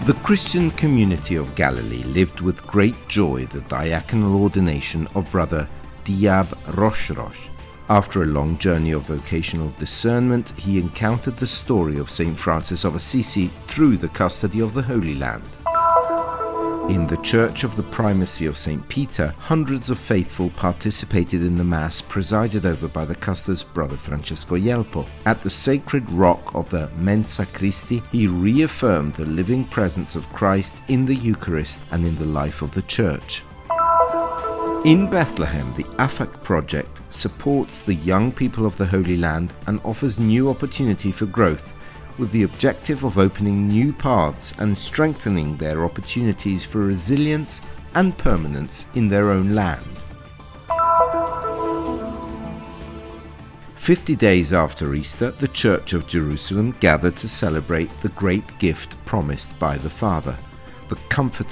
The Christian community of Galilee lived with great joy the diaconal ordination of Brother Diab Rosh. After a long journey of vocational discernment, he encountered the story of St. Francis of Assisi through the custody of the Holy Land. In the Church of the Primacy of St. Peter, hundreds of faithful participated in the Mass presided over by the custer's Brother Francesco Yelpo. At the sacred rock of the Mensa Christi, he reaffirmed the living presence of Christ in the Eucharist and in the life of the Church. In Bethlehem, the AFAC project supports the young people of the Holy Land and offers new opportunity for growth, with the objective of opening new paths and strengthening their opportunities for resilience and permanence in their own land. 50 days after Easter, the Church of Jerusalem gathered to celebrate the great gift promised by the Father, the Comforter